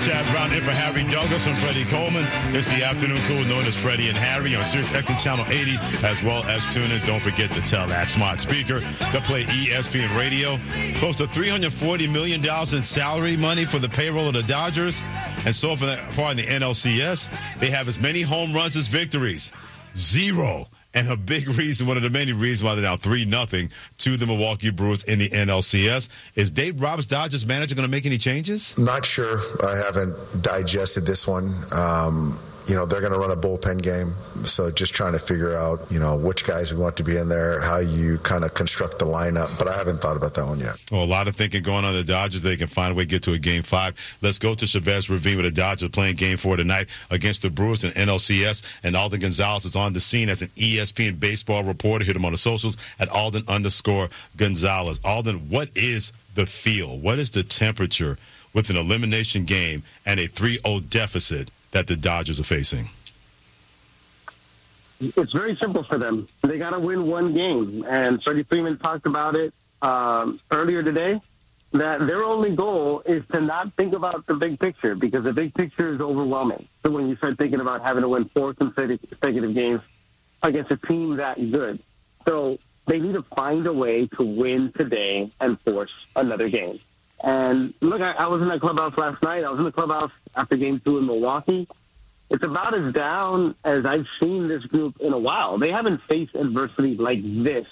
Chad Brown in for Harry Douglas and Freddie Coleman. It's the afternoon crew known as Freddie and Harry on Sirius XM Channel 80, as well as tune in. Don't forget to tell that smart speaker to play ESPN Radio. Close to $340 million in salary money for the payroll of the Dodgers. And so far in the NLCS, they have as many home runs as victories. 0. And a big reason, one of the many reasons why they're now 3-0 to the Milwaukee Brewers in the NLCS. Is Dave Roberts, Dodgers manager, going to make any changes? Not sure. I haven't digested this one. They're going to run a bullpen game. So just trying to figure out, which guys we want to be in there, how you kind of construct the lineup. But I haven't thought about that one yet. Well, a lot of thinking going on the Dodgers. They can find a way to get to a Game 5. Let's go to Chavez Ravine with the Dodgers playing Game 4 tonight against the Brewers in NLCS. And Alden Gonzalez is on the scene as an ESPN baseball reporter. Hit him on the socials at Alden_Gonzalez. Alden, what is the feel? What is the temperature with an elimination game and a 3-0 deficit that the Dodgers are facing? It's very simple for them. They got to win one game. And Freddie Freeman talked about it earlier today, that their only goal is to not think about the big picture, because the big picture is overwhelming. So when you start thinking about having to win 4 consecutive games against a team that good. So they need to find a way to win today and force another game. And look, I was in that clubhouse last night. I was in the clubhouse after Game 2 in Milwaukee. It's about as down as I've seen this group in a while. They haven't faced adversity like this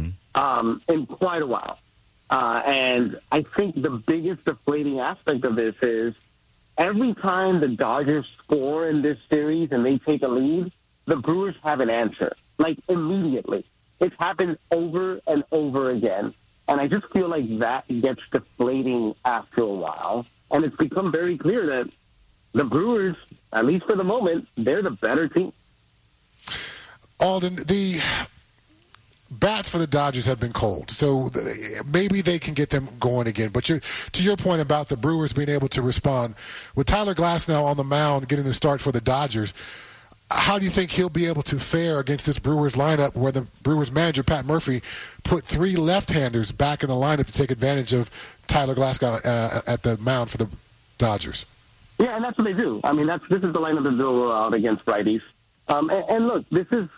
in quite a while. And I think the biggest deflating aspect of this is every time the Dodgers score in this series and they take a lead, the Brewers have an answer, like immediately. It's happened over and over again. And I just feel like that gets deflating after a while. And it's become very clear that the Brewers, at least for the moment, they're the better team. Alden, the bats for the Dodgers have been cold, so maybe they can get them going again. But to your point about the Brewers being able to respond, with Tyler Glasnow on the mound getting the start for the Dodgers, how do you think he'll be able to fare against this Brewers lineup where the Brewers manager, Pat Murphy, put 3 left-handers back in the lineup to take advantage of Tyler Glasnow at the mound for the Dodgers? Yeah, and that's what they do. I mean, this is the lineup that they'll roll out against righties. And look, this is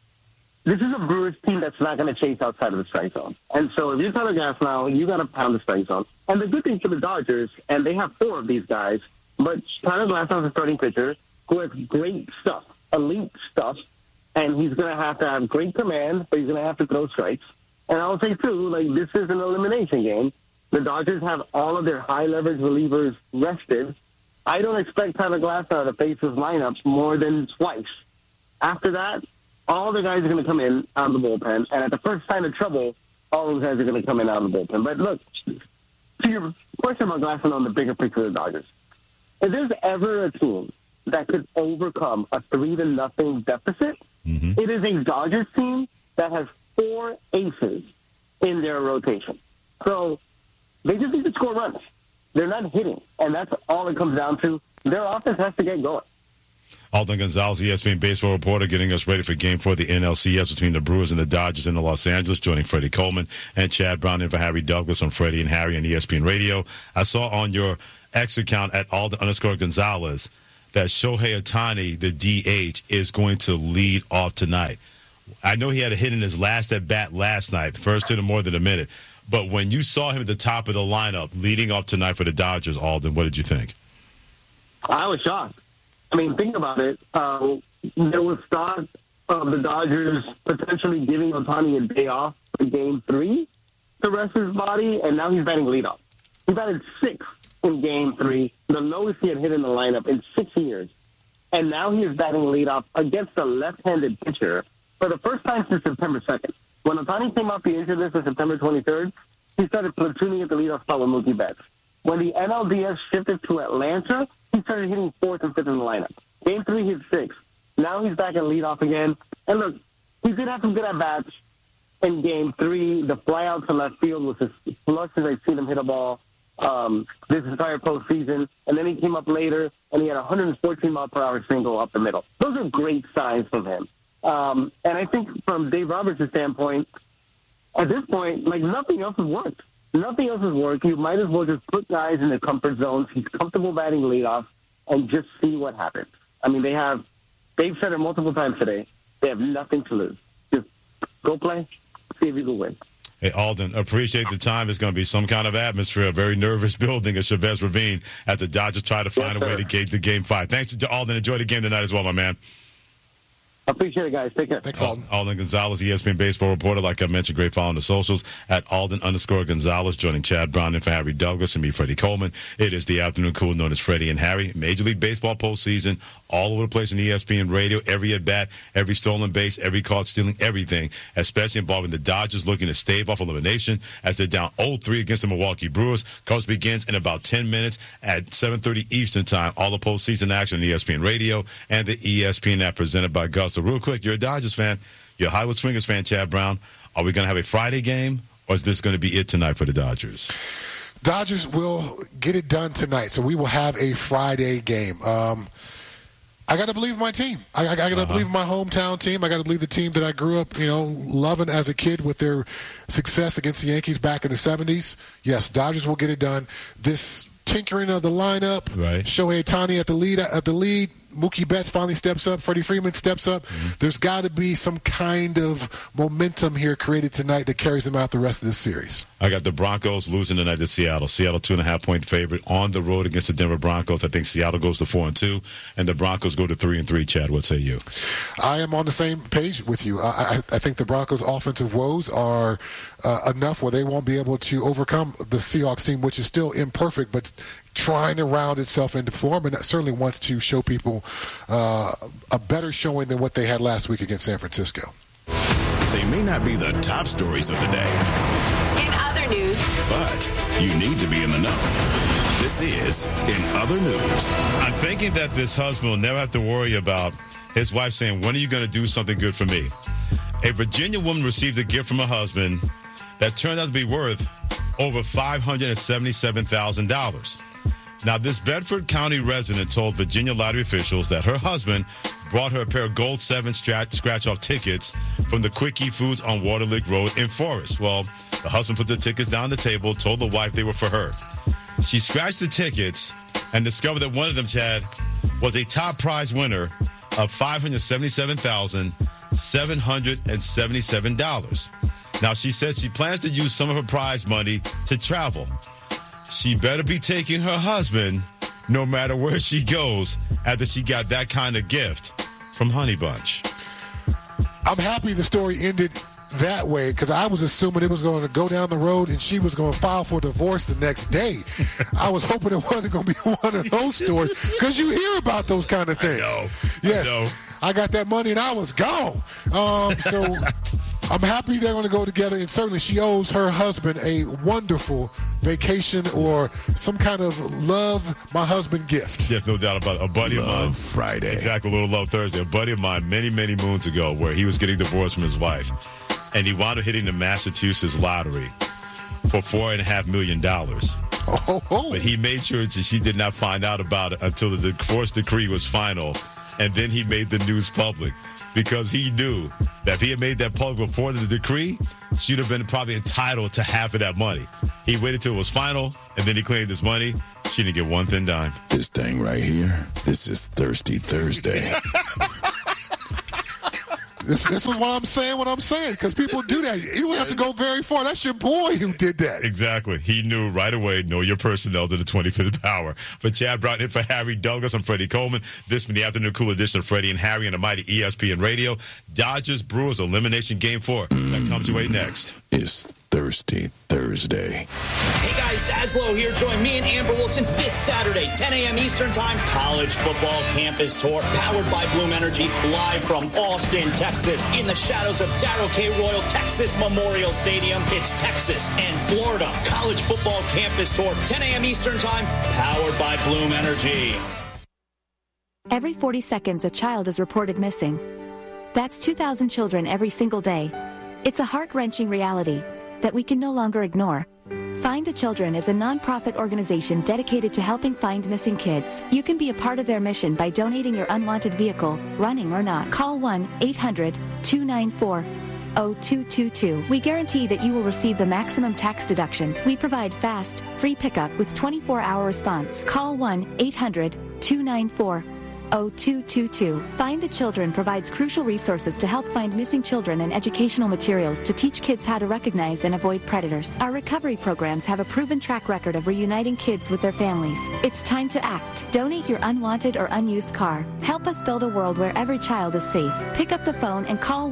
a Brewers team that's not going to chase outside of the strike zone. And so if you're Tyler Glasnow, you got to pound the strike zone. And the good thing for the Dodgers, and they have 4 of these guys, but Tyler Glasnow is a starting pitcher who has great stuff, elite stuff, and he's going to have great command, but he's going to have to throw strikes. And I'll say, too, this is an elimination game. The Dodgers have all of their high-leverage relievers rested. I don't expect Tyler Glasnow to face his lineup more than twice. After that, all the guys are going to come in out of the bullpen, and at the first sign of trouble, all those guys are going to come in out of the bullpen. But look, to your question about Glasnow on the bigger picture of the Dodgers, if there's ever a team that could overcome a 3-0 deficit, it is a Dodgers team that has 4 aces in their rotation. So they just need to score runs. They're not hitting, and that's all it comes down to. Their offense has to get going. Alden Gonzalez, ESPN baseball reporter, getting us ready for Game 4 of the NLCS between the Brewers and the Dodgers in Los Angeles, joining Freddie Coleman and Chad Brown in for Harry Douglas on Freddie and Harry on ESPN Radio. I saw on your X account at Alden_Gonzalez that Shohei Ohtani, the DH, is going to lead off tonight. I know he had a hit in his last at-bat last night, first hit in more than a minute. But when you saw him at the top of the lineup leading off tonight for the Dodgers, Alden, what did you think? I was shocked. I mean, think about it. There was thought of the Dodgers potentially giving Ohtani a day off for Game 3 to rest his body, and now he's batting leadoff. He batted 6th in Game 3, the lowest he had hit in the lineup in 6 years. And now he is batting leadoff against a left-handed pitcher for the first time since September 2nd. When Ohtani came off the injured list on September 23rd, he started platooning at the leadoff spot with Mookie Betts. When the NLDS shifted to Atlanta, he started hitting 4th and 5th in the lineup. Game 3, hit 6th. Now he's back at leadoff again. And look, he did have some good at-bats in Game 3. The fly out to left field was as flush as I've seen him hit a ball this entire postseason. And then he came up later, and he had a 114-mile-per-hour single up the middle. Those are great signs from him. And I think from Dave Roberts' standpoint, at this point, nothing else has worked. Nothing else has worked. You might as well just put guys in their comfort zones. He's comfortable batting leadoff. and just see what happens. I mean, they've said it multiple times today. They have nothing to lose. Just go play, see if you can win. Hey, Alden, appreciate the time. It's going to be some kind of atmosphere, a very nervous building at Chavez Ravine as the Dodgers try to find a way to gate the Game 5. Thanks to Alden. Enjoy the game tonight as well, my man. I appreciate it, guys. Take care. Thanks, Alden. Alden Gonzalez, ESPN baseball reporter. Like I mentioned, great follow on the socials at Alden_Gonzalez, joining Chad Brown and Harry Douglas and me, Freddie Coleman. It is the afternoon cool known as Freddie and Harry. Major League Baseball postseason, all over the place on ESPN radio, every at-bat, every stolen base, every caught stealing, everything, especially involving the Dodgers looking to stave off elimination as they're down 0-3 against the Milwaukee Brewers. Coverage begins in about 10 minutes at 7:30 Eastern time. All the postseason action on ESPN radio and the ESPN app presented by Gus. So real quick, you're a Dodgers fan, you're a Hollywood Swingers fan, Chad Brown. Are we going to have a Friday game, or is this going to be it tonight for the Dodgers? Dodgers will get it done tonight, so we will have a Friday game. I got to believe my team. I got to believe my hometown team. I got to believe the team that I grew up, loving as a kid with their success against the Yankees back in the 70s. Yes, Dodgers will get it done. This tinkering of the lineup, right. Shohei Ohtani at the lead. Mookie Betts finally steps up. Freddie Freeman steps up. Mm-hmm. There's got to be some kind of momentum here created tonight that carries them out the rest of this series. I got the Broncos losing tonight to Seattle. Seattle 2.5-point favorite on the road against the Denver Broncos. I think Seattle goes to 4-2, and the Broncos go to 3-3. Chad, what say you? I am on the same page with you. I think the Broncos' offensive woes are enough where they won't be able to overcome the Seahawks team, which is still imperfect, but trying to round itself into form, and that certainly wants to show people a better showing than what they had last week against San Francisco. They may not be the top stories of the day. In other news. But you need to be in the know. This is In Other News. I'm thinking that this husband will never have to worry about his wife saying, when are you going to do something good for me? A Virginia woman received a gift from her husband that turned out to be worth over $577,000. Now, this Bedford County resident told Virginia lottery officials that her husband brought her a pair of Gold 7 scratch-off tickets from the Quickie Foods on Waterlake Road in Forest. Well, the husband put the tickets down on the table, told the wife they were for her. She scratched the tickets and discovered that one of them, Chad, was a top prize winner of $577,777. Now, she said she plans to use some of her prize money to travel. She better be taking her husband no matter where she goes after she got that kind of gift from Honey Bunch. I'm happy the story ended that way because I was assuming it was going to go down the road and she was going to file for divorce the next day. I was hoping it wasn't going to be one of those stories because you hear about those kind of things. Yes, I got that money and I was gone. So I'm happy they're going to go together, and certainly she owes her husband a wonderful vacation or some kind of love my husband gift. Yes, no doubt about it. A buddy of mine. Love Friday. Exactly, a little Love Thursday. A buddy of mine many, many moons ago where he was getting divorced from his wife, and he wound up hitting the Massachusetts lottery for $4.5 million. But he made sure that she did not find out about it until the divorce decree was final, and then he made the news public. Because he knew that if he had made that public before the decree, she'd have been probably entitled to half of that money. He waited till it was final, and then he claimed his money. She didn't get one thin dime. This thing right here, this is Thirsty Thursday. This is what I'm saying, because people do that. You don't have to go very far. That's your boy who did that. Exactly. He knew right away, know your personnel to the 25th hour. For Chad Brown and for Harry Douglas, I'm Freddie Coleman. This has been the afternoon cool edition of Freddie and Harry on the mighty ESPN Radio. Dodgers Brewers elimination game 4. That comes your way next. It's Thirsty Thursday. Hey guys, Zaslow here. Join me and Amber Wilson this Saturday, 10 a.m. Eastern Time, College Football Campus Tour, powered by Bloom Energy, live from Austin, Texas, in the shadows of Darrell K. Royal Texas Memorial Stadium. It's Texas and Florida. College Football Campus Tour, 10 a.m. Eastern Time, powered by Bloom Energy. Every 40 seconds, a child is reported missing. That's 2,000 children every single day. It's a heart-wrenching reality that we can no longer ignore. Find the Children is a non-profit organization dedicated to helping find missing kids. You can be a part of their mission by donating your unwanted vehicle, running or not. Call 1-800-294-0000 0222. We guarantee that you will receive the maximum tax deduction. We provide fast, free pickup with 24-hour response. Call 1-800-294-0222. Find the Children provides crucial resources to help find missing children and educational materials to teach kids how to recognize and avoid predators. Our recovery programs have a proven track record of reuniting kids with their families. It's time to act. Donate your unwanted or unused car. Help us build a world where every child is safe. Pick up the phone and call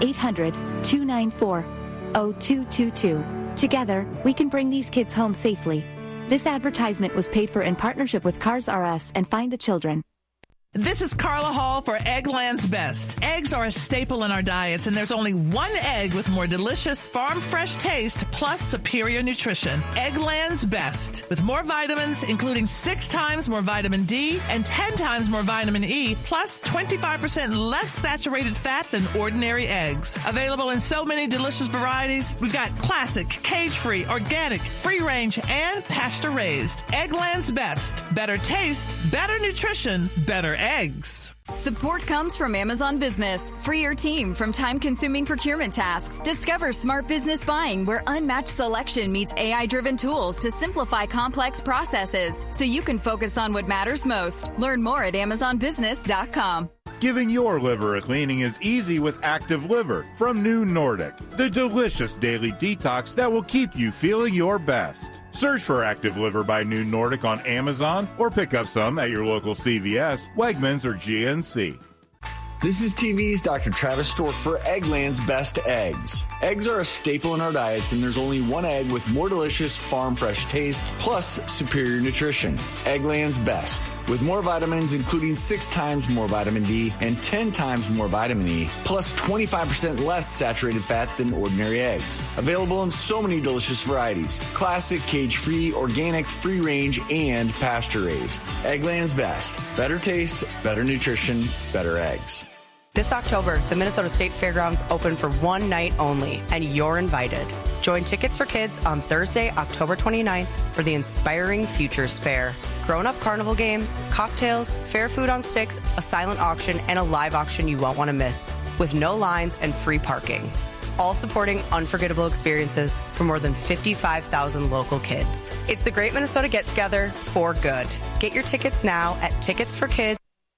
1-800-294-0222. Together, we can bring these kids home safely. This advertisement was paid for in partnership with Cars R Us and Find the Children. This is Carla Hall for Eggland's Best. Eggs are a staple in our diets, and there's only one egg with more delicious farm-fresh taste plus superior nutrition. Eggland's Best. With more vitamins, including 6 times more vitamin D and 10 times more vitamin E, plus 25% less saturated fat than ordinary eggs. Available in so many delicious varieties, we've got classic, cage-free, organic, free-range, and pasture-raised. Eggland's Best. Better taste, better nutrition, better eggs. Support comes from Amazon Business. Free your team from time-consuming procurement tasks. Discover smart business buying where unmatched selection meets AI-driven tools to simplify complex processes so you can focus on what matters most. Learn more at AmazonBusiness.com. Giving your liver a cleaning is easy with Active Liver from New Nordic, the delicious daily detox that will keep you feeling your best. Search for Active Liver by New Nordic on Amazon or pick up some at your local CVS, Wegmans, or GNC. This is TV's Dr. Travis Stork for Eggland's Best Eggs. Eggs are a staple in our diets, and there's only one egg with more delicious farm-fresh taste plus superior nutrition. Eggland's Best. With more vitamins, including 6 times more vitamin D and 10 times more vitamin E, plus 25% less saturated fat than ordinary eggs. Available in so many delicious varieties. Classic, cage-free, organic, free-range, and pasture-raised. Eggland's Best. Better taste, better nutrition, better eggs. This October, the Minnesota State Fairgrounds open for one night only, and you're invited. Join Tickets for Kids on Thursday, October 29th for the Inspiring Futures Fair. Grown-up carnival games, cocktails, fair food on sticks, a silent auction, and a live auction you won't want to miss, with no lines and free parking. All supporting unforgettable experiences for more than 55,000 local kids. It's the Great Minnesota Get-Together for good. Get your tickets now at Tickets for Kids.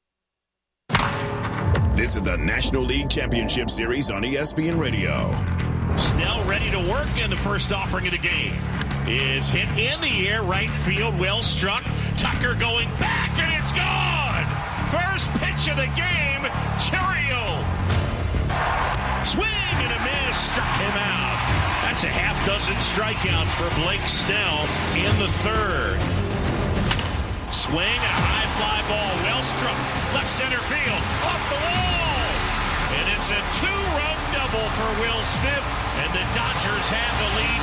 This is the National League Championship Series on ESPN Radio. Snell ready to work, and the first offering of the game is hit in the air, right field, well struck. Tucker going back, and it's gone! First pitch of the game, Chiriot. Swing and a miss, struck him out. That's a half dozen strikeouts for Blake Snell in the third. Swing and a high fly ball, well struck, left center field, off the wall. And it's a 2-run double for Will Smith, and the Dodgers have the lead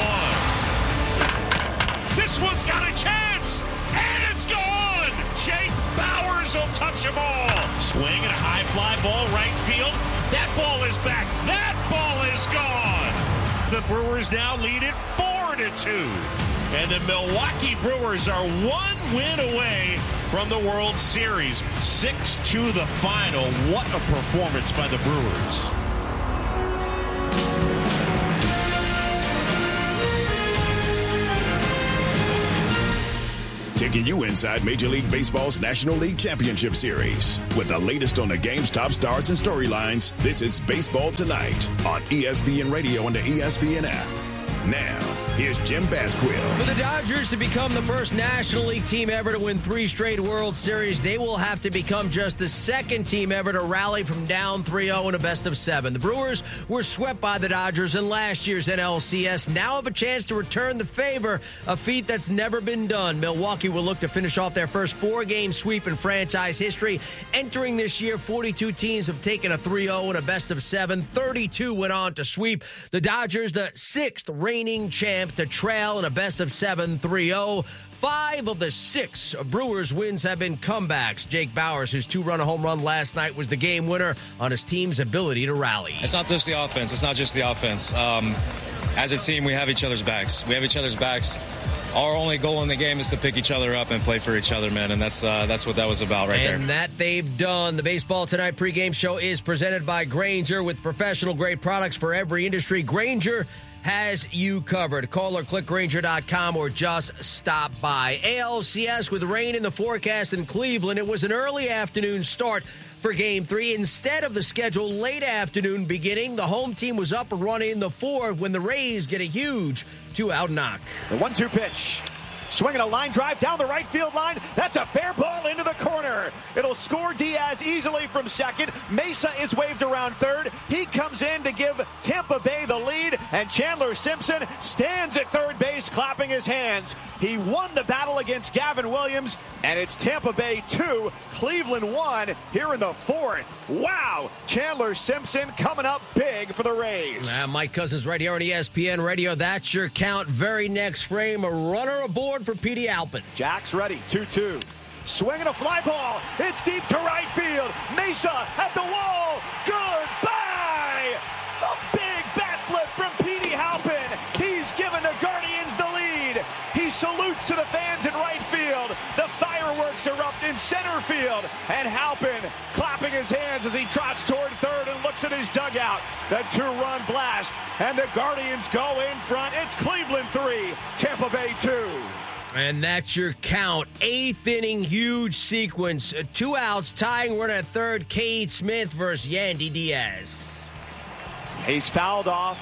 2-1. This one's got a chance, and it's gone. Jake Bauers will touch a ball. Swing and a high fly ball, right field. That ball is back. That ball is gone. The Brewers now lead it 4-2. And the Milwaukee Brewers are 1 win away from the World Series. 6-2 the final. What a performance by the Brewers. Taking you inside Major League Baseball's National League Championship Series. With the latest on the game's top stars and storylines, this is Baseball Tonight on ESPN Radio and the ESPN app. Now, here's Jim Basquill. For the Dodgers to become the first National League team ever to win 3 straight World Series, they will have to become just the second team ever to rally from down 3-0 in a best-of-7. The Brewers were swept by the Dodgers in last year's NLCS. Now have a chance to return the favor, a feat that's never been done. Milwaukee will look to finish off their first 4-game sweep in franchise history. Entering this year, 42 teams have taken a 3-0 in a best-of-7. 32 went on to sweep. The Dodgers, the 6th reigning champ, to trail in a best-of-7 3-0. 5 of the 6 Brewers wins have been comebacks. Jake Bauers, whose 2-run home run last night, was the game winner on his team's ability to rally. It's not just the offense. It's not just the offense. as a team, we have each other's backs. Our only goal in the game is to pick each other up and play for each other, man, and that's what that was about right there. And that they've done. The Baseball Tonight pregame show is presented by Grainger with professional-grade products for every industry. Grainger has you covered. Call or click Grainger.com or just stop by. ALCS with rain in the forecast in Cleveland. It was an early afternoon start for Game 3. Instead of the scheduled late afternoon beginning, the home team was up and running in the fourth when the Rays get a huge 2-out knock. The 1-2 pitch. Swinging a line drive down the right field line. That's a fair ball into the corner. It'll score Diaz easily from second. Mesa is waved around third. He comes in to give Tampa Bay the lead, and Chandler Simpson stands at third base clapping his hands. He won the battle against Gavin Williams, and it's Tampa Bay 2, Cleveland 1 here in the fourth. Wow! Chandler Simpson coming up big for the Rays. Mike Cousins right here on ESPN Radio. That's your count. Very next frame, a runner aboard for Petey Halpin. Jack's ready, 2-2. Swinging a fly ball. It's deep to right field. Mesa at the wall. Goodbye! A big bat flip from Petey Halpin. He's given the Guardians the lead. He salutes to the fans in right field. The fireworks erupt in center field. And Halpin clapping his hands as he trots toward third and looks at his dugout. The 2-run blast. And the Guardians go in front. It's Cleveland 3, Tampa Bay 2. And that's your count. Eighth inning, huge sequence. 2 outs, tying runner at third. Cade Smith versus Yandy Diaz. He's fouled off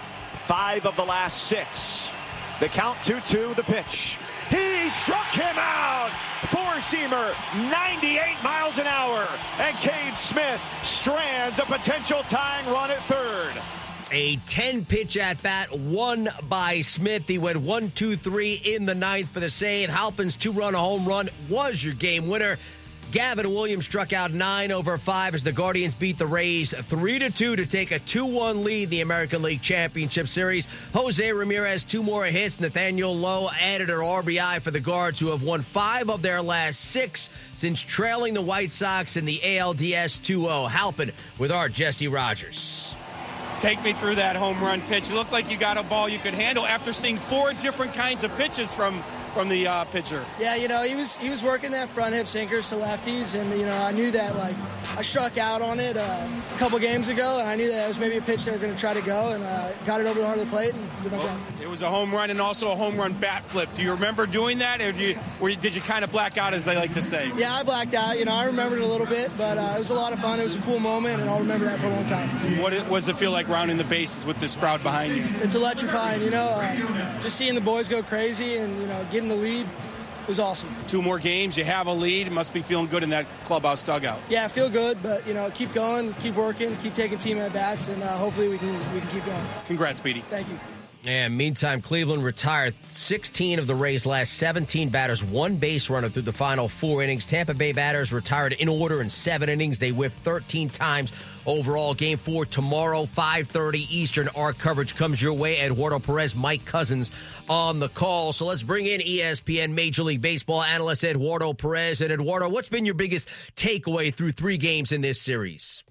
5 of the last 6. The count 2-2, the pitch. He struck him out. Four-seamer, 98 miles an hour. And Cade Smith strands a potential tying run at third. A 10-pitch at-bat won by Smith. He went 1-2-3 in the ninth for the save. Halpin's 2-run home run was your game winner. Gavin Williams struck out 9 over 5 as the Guardians beat the Rays 3-2 to take a 2-1 lead in the American League Championship Series. Jose Ramirez, 2 more hits. Nathaniel Lowe added an RBI for the Guards, who have won 5 of their last 6 since trailing the White Sox in the ALDS 2-0. Halpin with our Jesse Rogers. Take me through that home run pitch. It looked like you got a ball you could handle after seeing 4 different kinds of pitches from the pitcher. Yeah, he was working that front hip sinkers to lefties, and I knew that I struck out on it a couple games ago, and I knew that it was maybe a pitch they were going to try to go, and got it over the heart of the plate and did my job. It was a home run and also a home run bat flip. Do you remember doing that, or did you kind of black out, as they like to say? Yeah, I blacked out. I remembered it a little bit, but it was a lot of fun. It was a cool moment, and I'll remember that for a long time. What does it feel like rounding the bases with this crowd behind you? It's electrifying. Just seeing the boys go crazy and getting the lead was awesome. 2 more games, you have a lead. It must be feeling good in that clubhouse dugout. Yeah, I feel good, but keep going, keep working, keep taking team at bats, and hopefully we can keep going. Congrats, Petey. Thank you. And meantime, Cleveland retired 16 of the Rays' last 17 batters, 1 base runner through the final 4 innings. Tampa Bay batters retired in order in 7 innings. They whiffed 13 times overall. Game 4 tomorrow, 5:30 Eastern. Our coverage comes your way. Eduardo Perez, Mike Cousins on the call. So let's bring in ESPN Major League Baseball analyst Eduardo Perez. And Eduardo, what's been your biggest takeaway through 3 games in this series?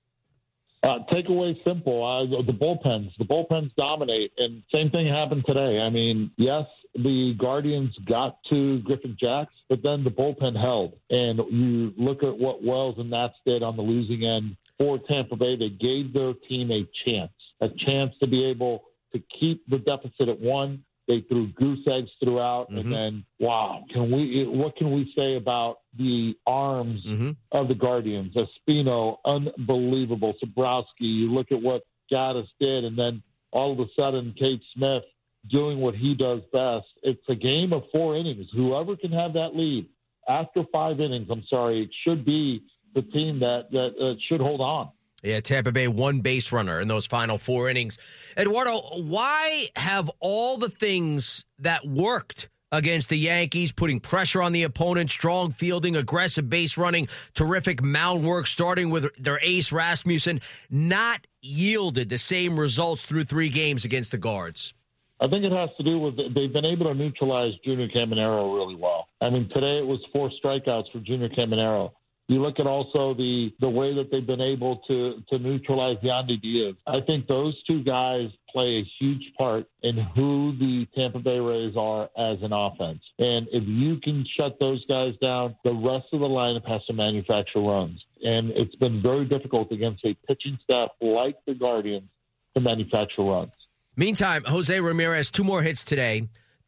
Takeaway simple. The bullpens dominate, and same thing happened today. I mean, yes, the Guardians got to Griffin Jacks, but then the bullpen held. And you look at what Wells and Nats did on the losing end for Tampa Bay. They gave their team a chance to be able to keep the deficit at 1. They threw goose eggs throughout, and then, wow, what can we say about the arms of the Guardians? Espino, unbelievable. Sabrowski, you look at what Gaddis did, and then all of a sudden, Cade Smith doing what he does best. It's a game of 4 innings. Whoever can have that lead after 5 innings, it should be the team that should hold on. Yeah, Tampa Bay 1 base runner in those final 4 innings. Eduardo, why have all the things that worked against the Yankees, putting pressure on the opponent, strong fielding, aggressive base running, terrific mound work, starting with their ace Rasmussen, not yielded the same results through 3 games against the Guards? I think it has to do with they've been able to neutralize Junior Caminero really well. I mean, today it was 4 strikeouts for Junior Caminero. You look at also the way that they've been able to neutralize Yandy Diaz. I think those two guys play a huge part in who the Tampa Bay Rays are as an offense. And if you can shut those guys down, the rest of the lineup has to manufacture runs. And it's been very difficult against a pitching staff like the Guardians to manufacture runs. Meantime, Jose Ramirez, 2 more hits today.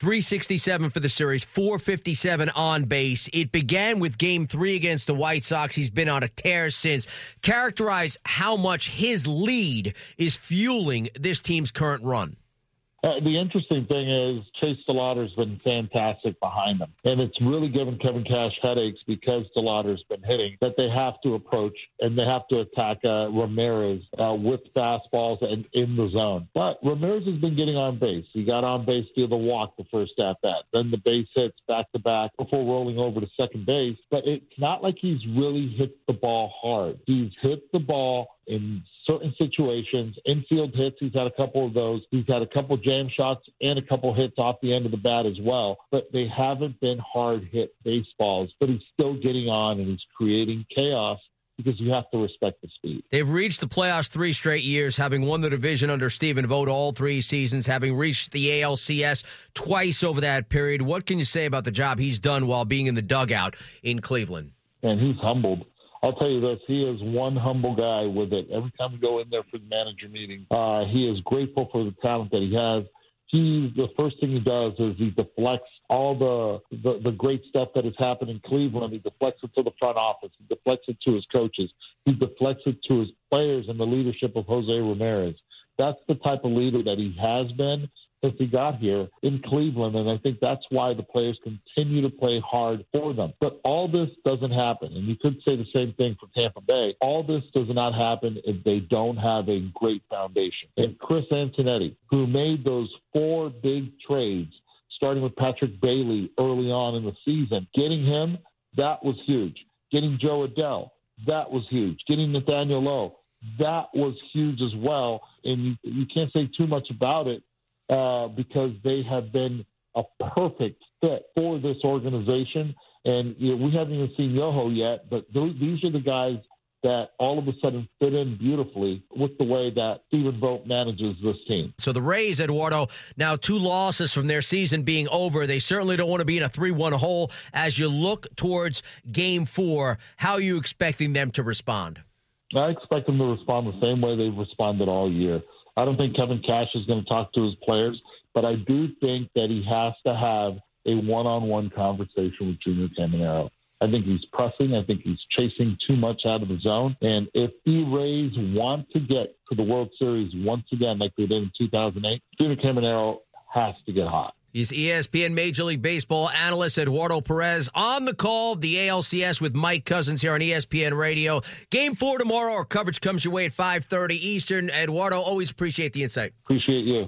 367 for the series, 457 on base. It began with Game 3 against the White Sox. He's been on a tear since. Characterize how much his lead is fueling this team's current run. The interesting thing is Chase DeLauter's been fantastic behind him. And it's really given Kevin Cash headaches because DeLauter's been hitting that they have to approach and they have to attack Ramirez with fastballs and in the zone. But Ramirez has been getting on base. He got on base via the walk the first at-bat. Then the base hits back-to-back before rolling over to second base. But it's not like he's really hit the ball hard. He's hit the ball in certain situations, infield hits. He's had a couple of those. He's had a couple jam shots and a couple hits off the end of the bat as well. But they haven't been hard hit baseballs. But he's still getting on and he's creating chaos because you have to respect the speed. They've reached the playoffs 3 straight years, having won the division under Stephen Vogt all 3 seasons, having reached the ALCS twice over that period. What can you say about the job he's done while being in the dugout in Cleveland? And he's humbled. I'll tell you this, he is one humble guy with it. Every time we go in there for the manager meeting, he is grateful for the talent that he has. The first thing he does is he deflects all the great stuff that has happened in Cleveland. He deflects it to the front office. He deflects it to his coaches. He deflects it to his players and the leadership of Jose Ramirez. That's the type of leader that he has been since he got here in Cleveland, and I think that's why the players continue to play hard for them. But all this doesn't happen, and you could say the same thing for Tampa Bay. All this does not happen if they don't have a great foundation. And Chris Antonetti, who made those 4 big trades, starting with Patrick Bailey early on in the season, getting him, that was huge. Getting Joe Adell, that was huge. Getting Nathaniel Lowe, that was huge as well. And you can't say too much about it, because they have been a perfect fit for this organization. And we haven't even seen Yoho yet, but these are the guys that all of a sudden fit in beautifully with the way that Stephen Vogt manages this team. So the Rays, Eduardo, now 2 losses from their season being over. They certainly don't want to be in a 3-1 hole. As you look towards Game 4, how are you expecting them to respond? I expect them to respond the same way they've responded all year. I don't think Kevin Cash is going to talk to his players, but I do think that he has to have a one-on-one conversation with Junior Caminero. I think he's pressing. I think he's chasing too much out of the zone. And if the Rays want to get to the World Series once again like they did in 2008, Junior Caminero has to get hot. He's ESPN Major League Baseball analyst Eduardo Perez on the call, the ALCS with Mike Cousins here on ESPN Radio. Game 4 tomorrow. Our coverage comes your way at 5:30 Eastern. Eduardo, always appreciate the insight. Appreciate you.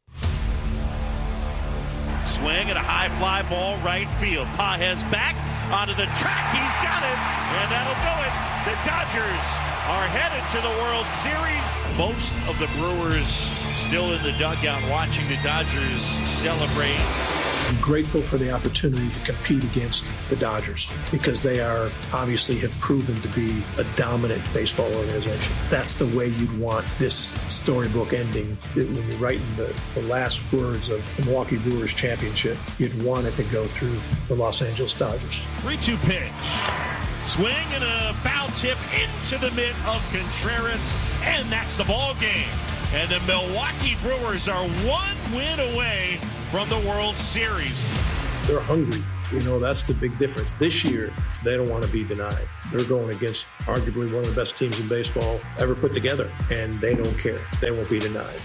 Swing and a high fly ball right field. Pages back onto the track. He's got it, and that'll do it. The Dodgers are headed to the World Series. Most of the Brewers still in the dugout watching the Dodgers celebrate. I'm grateful for the opportunity to compete against the Dodgers because they are obviously have proven to be a dominant baseball organization. That's the way you'd want this storybook ending. When you're writing the last words of the Milwaukee Brewers championship, you'd want it to go through the Los Angeles Dodgers. 3-2 pitch. Swing and a foul tip into the mitt of Contreras, and that's the ball game. And the Milwaukee Brewers are 1 win away from the World Series. They're hungry. That's the big difference. This year, they don't want to be denied. They're going against arguably one of the best teams in baseball ever put together, and they don't care. They won't be denied.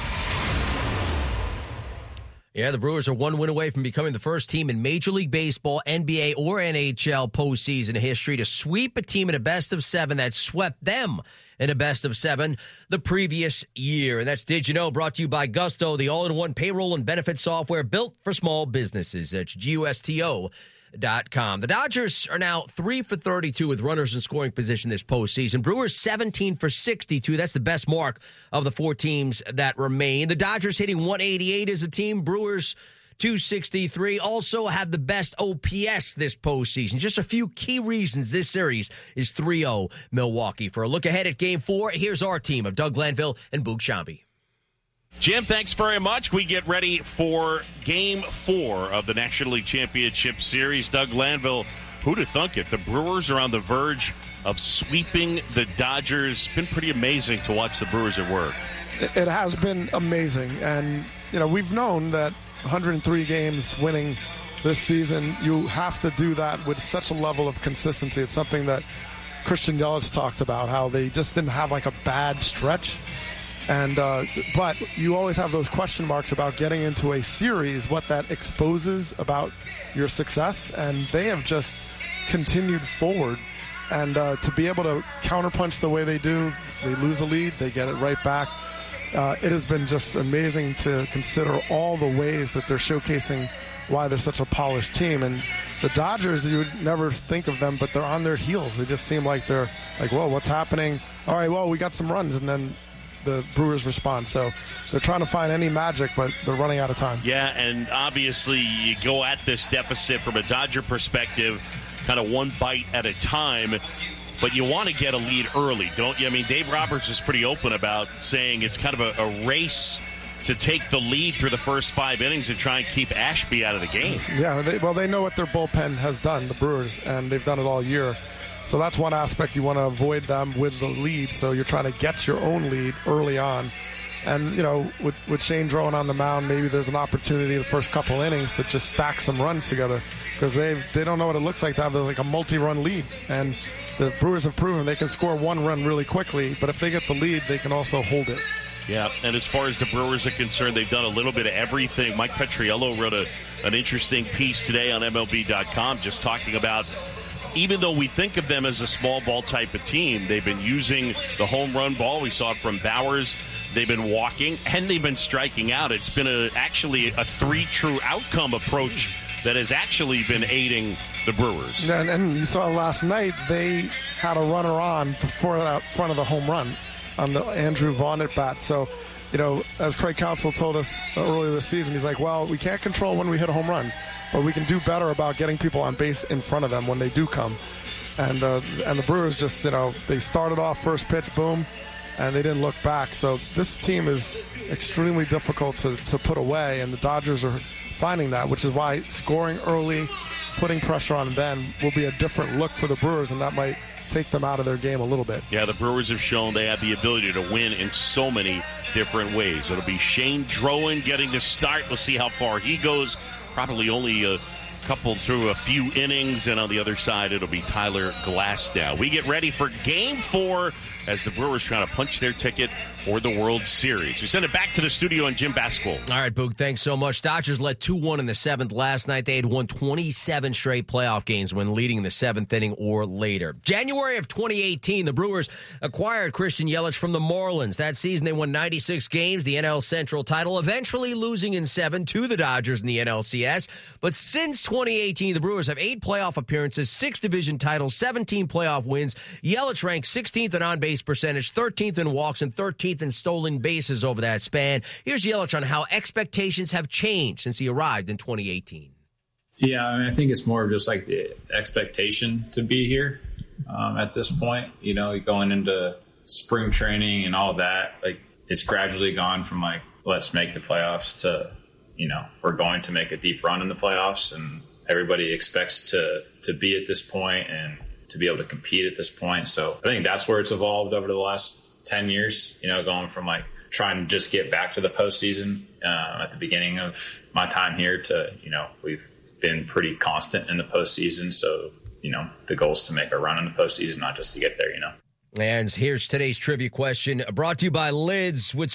Yeah, the Brewers are 1 win away from becoming the first team in Major League Baseball, NBA, or NHL postseason history to sweep a team in a best-of-7 that swept them in a best-of-7 the previous year. And that's Did You Know, brought to you by Gusto, the all-in-one payroll and benefit software built for small businesses. That's GUSTO.com. The Dodgers are now 3 for 32 with runners in scoring position this postseason. Brewers 17 for 62. That's the best mark of the 4 teams that remain. The Dodgers hitting 188 as a team. Brewers .263. Also have the best OPS this postseason. Just a few key reasons this series is 3-0 Milwaukee. For a look ahead at Game 4, here's our team of Doug Glanville and Boog Shambi. Jim, thanks very much. We get ready for Game 4 of the National League Championship Series. Doug Glanville, who'd have thunk it? The Brewers are on the verge of sweeping the Dodgers. It's been pretty amazing to watch the Brewers at work. It has been amazing. And, we've known that 103 games winning this season, you have to do that with such a level of consistency. It's something that Christian Yelich talked about, how they just didn't have like a bad stretch. And but you always have those question marks about getting into a series, what that exposes about your success. And they have just continued forward. And to be able to counterpunch the way they do, they lose a lead, they get it right back. It has been just amazing to consider all the ways that they're showcasing why they're such a polished team. And the Dodgers, you would never think of them, but they're on their heels. They just seem like they're like, whoa, what's happening? All right, well, we got some runs, and then the Brewers respond. So they're trying to find any magic, but they're running out of time. Yeah, and obviously you go at this deficit from a Dodger perspective, kind of one bite at a time. But you want to get a lead early, don't you? I mean, Dave Roberts is pretty open about saying it's kind of a race to take the lead through the first 5 innings and try and keep Ashby out of the game. Yeah, they know what their bullpen has done, the Brewers, and they've done it all year. So that's one aspect. You want to avoid them with the lead, so you're trying to get your own lead early on. And, with Shane Drohan on the mound, maybe there's an opportunity the first couple innings to just stack some runs together, because they don't know what it looks like to have like a multi-run lead. And the Brewers have proven they can score one run really quickly, but if they get the lead, they can also hold it. Yeah, and as far as the Brewers are concerned, they've done a little bit of everything. Mike Petriello wrote an interesting piece today on MLB.com just talking about, even though we think of them as a small ball type of team, they've been using the home run ball. We saw it from Bowers. They've been walking, and they've been striking out. It's been actually a 3 true outcome approach that has actually been aiding the Brewers. And you saw last night, they had a runner on before that front of the home run on the Andrew Vaughn at bat. So, as Craig Counsell told us earlier this season, he's like, well, we can't control when we hit home runs, but we can do better about getting people on base in front of them when they do come. And the Brewers just, they started off first pitch, boom, and they didn't look back. So this team is extremely difficult to put away, and the Dodgers are finding that, which is why scoring early, putting pressure on them will be a different look for the Brewers, and that might take them out of their game a little bit. Yeah, the Brewers have shown they have the ability to win in so many different ways. It'll be Shane Drohan getting to start. We'll see how far he goes. Probably only a couple through a few innings, and on the other side, it'll be Tyler Glasnow. We get ready for Game 4 as the Brewers trying to punch their ticket for the World Series. We send it back to the studio on Jim Basketball. All right, Boog, thanks so much. Dodgers led 2-1 in the 7th last night. They had won 27 straight playoff games when leading in the 7th inning or later. January of 2018, the Brewers acquired Christian Yelich from the Marlins. That season, they won 96 games, the NL Central title, eventually losing in 7 to the Dodgers in the NLCS. But since 2018, the Brewers have 8 playoff appearances, 6 division titles, 17 playoff wins. Yelich ranked 16th in on-base percentage, 13th in walks, and 13th in stolen bases over that span. Here's Yelich on how expectations have changed since he arrived in 2018. Yeah, I think it's more of just like the expectation to be here at this point. Going into spring training and all that, like it's gradually gone from like, let's make the playoffs to, we're going to make a deep run in the playoffs, and everybody expects to be at this point and to be able to compete at this point. So I think that's where it's evolved over the last 10 years, going from like trying to just get back to the postseason at the beginning of my time here to, we've been pretty constant in the postseason. So, the goal is to make a run in the postseason, not just to get there, And here's today's trivia question brought to you by Lids, which